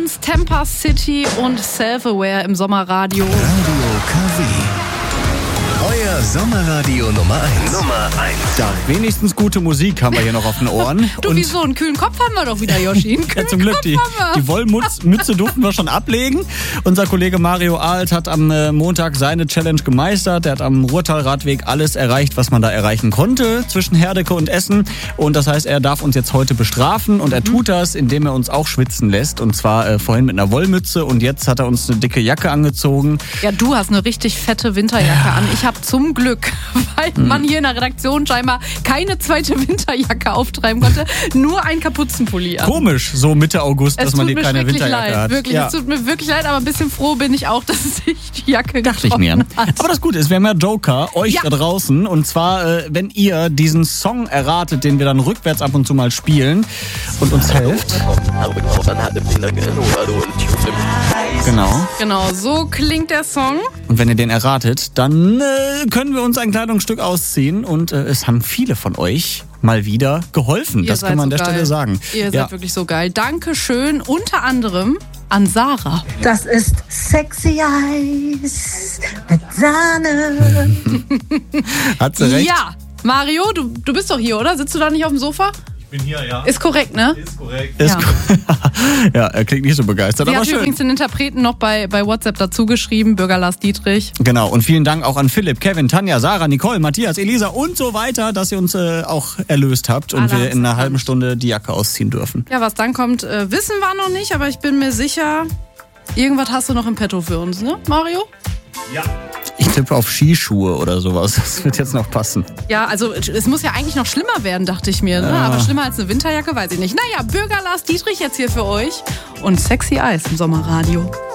Temper City und Self-Aware im Sommerradio. Radio KW. Euer Sommerradio Nummer 1. Ja, wenigstens gute Musik haben wir hier noch auf den Ohren. Du, wieso? Einen kühlen Kopf haben wir doch wieder, Yoshi. Ja, zum Glück, die Wollmütze durften wir schon ablegen. Unser Kollege Mario Ahlt hat am Montag seine Challenge gemeistert. Er hat am Ruhrtal-Radweg alles erreicht, was man da erreichen konnte zwischen Herdecke und Essen. Und das heißt, er darf uns jetzt heute bestrafen. Und er tut das, indem er uns auch schwitzen lässt. Und zwar vorhin mit einer Wollmütze. Und jetzt hat er uns eine dicke Jacke angezogen. Ja, du hast eine richtig fette Winterjacke an. Ich habe zum Glück, weil man hier in der Redaktion scheinbar keine zweite Winterjacke auftreiben konnte, nur ein Kapuzenpulli an. Komisch, so Mitte August, dass man hier keine Winterjacke hat. Wirklich, es tut mir wirklich leid, aber ein bisschen froh bin ich auch, dass sich die Jacke getroffen hat. Aber das Gute ist, wir haben ja Joker, euch da draußen. Und zwar, wenn ihr diesen Song erratet, den wir dann rückwärts ab und zu mal spielen und uns helft. Genau, so klingt der Song. Und wenn ihr den erratet, dann können wir uns ein Kleidungsstück ausziehen. Und es haben viele von euch mal wieder geholfen. Das kann man an der Stelle sagen. Ihr seid wirklich so geil. Dankeschön, unter anderem an Sarah. Das ist Sexy Eis mit Sahne. Hat sie recht? Ja, Mario, du bist doch hier, oder? Sitzt du da nicht auf dem Sofa? Ich bin hier, ja. Ist korrekt, ne? Ist korrekt. Ja, er klingt nicht so begeistert, Sie aber hat schön. übrigens den Interpreten noch bei WhatsApp dazu geschrieben, Bürger Lars Dietrich. Genau, und vielen Dank auch an Philipp, Kevin, Tanja, Sarah, Nicole, Matthias, Elisa und so weiter, dass ihr uns auch erlöst habt und wir in einer halben Stunde die Jacke ausziehen dürfen. Ja, was dann kommt, wissen wir noch nicht, aber ich bin mir sicher, irgendwas hast du noch im Petto für uns, ne, Mario? Ja. Ich tippe auf Skischuhe oder sowas. Das wird jetzt noch passen. Ja, also es muss ja eigentlich noch schlimmer werden, dachte ich mir. Ne? Aber schlimmer als eine Winterjacke, weiß ich nicht. Naja, Bürger Lars Dietrich jetzt hier für euch und Sexy Eis im Sommerradio.